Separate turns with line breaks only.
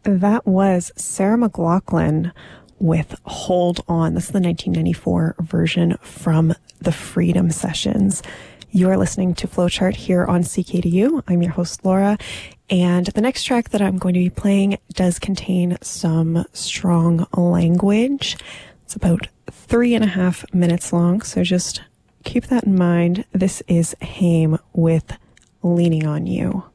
That was Sarah McLachlan with Hold On. This is the 1994 version from the Freedom Sessions. You are listening to Flowchart here on CKDU. I'm your host, Laura, and the next track that I'm going to be playing does contain some strong language. It's about 3.5 minutes long, so just keep that in mind. This is Haim with Leaning on You.